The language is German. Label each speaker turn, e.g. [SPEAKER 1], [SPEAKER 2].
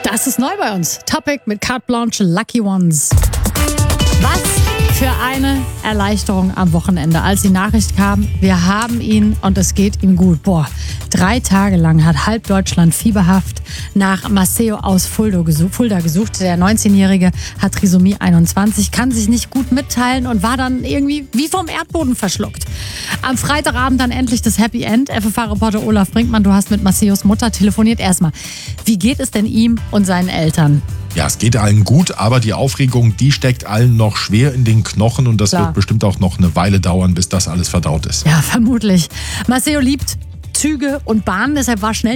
[SPEAKER 1] Das ist neu bei uns. Topic mit Carte Blanche, Lucky Ones. Was für eine Erleichterung am Wochenende, als die Nachricht kam, wir haben ihn und es geht ihm gut. 3 Tage lang hat halb Deutschland fieberhaft nach Maceo aus Fulda gesucht. Der 19-Jährige hat Trisomie 21, kann sich nicht gut mitteilen und war dann irgendwie wie vom Erdboden verschluckt. Am Freitagabend dann endlich das Happy End. FFH-Reporter Olaf Brinkmann, du hast mit Maceos Mutter telefoniert. Erstmal, wie geht es denn ihm und seinen Eltern?
[SPEAKER 2] Ja, es geht allen gut, aber die Aufregung, die steckt allen noch schwer in den Knochen und das wird bestimmt auch noch eine Weile dauern, bis das alles verdaut ist.
[SPEAKER 1] Ja, vermutlich. Maceo liebt Züge und Bahnen, deshalb war schnell